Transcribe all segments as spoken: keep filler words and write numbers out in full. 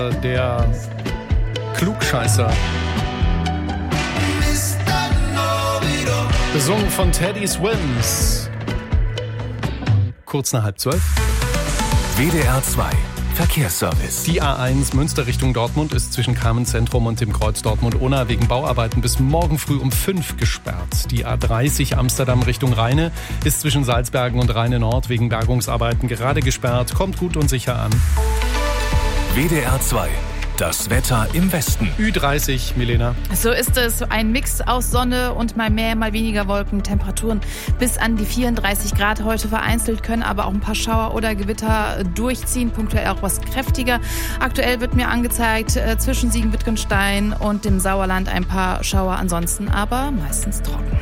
Der Klugscheißer. Besungen von Teddy Swims. Kurz nach halb zwölf. W D R zwei Verkehrsservice. Die A eins Münster Richtung Dortmund ist zwischen Kamenz-Zentrum und dem Kreuz Dortmund-Unna wegen Bauarbeiten bis morgen früh um fünf gesperrt. Die A dreißig Amsterdam Richtung Rheine ist zwischen Salzbergen und Rheine Nord wegen Bergungsarbeiten gerade gesperrt. Kommt gut und sicher an. W D R zwei. Das Wetter im Westen. Ü dreißig, Milena. So ist es. Ein Mix aus Sonne und mal mehr, mal weniger Wolken. Temperaturen bis an die vierunddreißig Grad heute vereinzelt, können aber auch ein paar Schauer oder Gewitter durchziehen. Punktuell auch was kräftiger. Aktuell wird mir angezeigt, äh, zwischen Siegen-Wittgenstein und dem Sauerland ein paar Schauer. Ansonsten aber meistens trocken.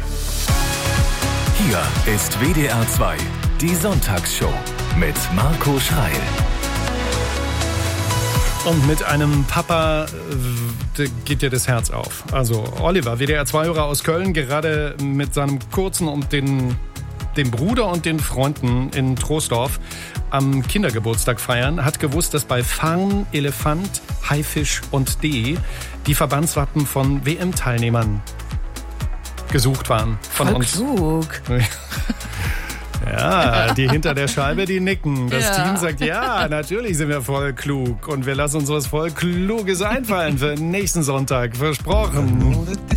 Hier ist W D R zwei, die Sonntagsshow mit Marco Schreil. Und mit einem Papa äh, geht dir das Herz auf. Also Oliver, W D R zwei-Hörer aus Köln, gerade mit seinem Kurzen und den, dem Bruder und den Freunden in Troisdorf am Kindergeburtstag feiern, hat gewusst, dass bei Farn, Elefant, Haifisch und D die Verbandswappen von W M-Teilnehmern gesucht waren. Von Voll uns. Klug. Ja, die hinter der Scheibe, die nicken. Das Ja. Team sagt, ja, natürlich sind wir voll klug. Und wir lassen uns was voll Kluges einfallen für nächsten Sonntag. Versprochen.